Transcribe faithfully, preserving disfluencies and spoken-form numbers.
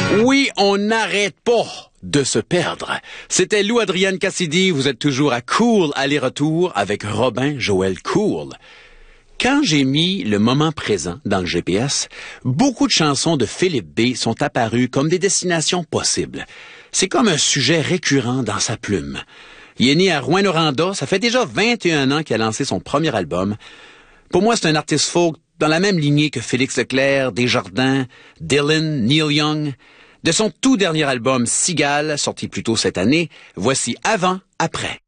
Oui, on n'arrête pas de se perdre. C'était Lou Adrienne Cassidy, vous êtes toujours à Cool aller-retour avec Robin Joël Cool. Quand j'ai mis le moment présent dans le G P S, beaucoup de chansons de Philippe B sont apparues comme des destinations possibles. C'est comme un sujet récurrent dans sa plume. Il est né à Rouyn-Noranda, ça fait déjà vingt et un ans qu'il a lancé son premier album. Pour moi, c'est un artiste folk dans la même lignée que Félix Leclerc, Desjardins, Dylan, Neil Young. De son tout dernier album, Cigale, sorti plus tôt cette année, voici Avant, Après.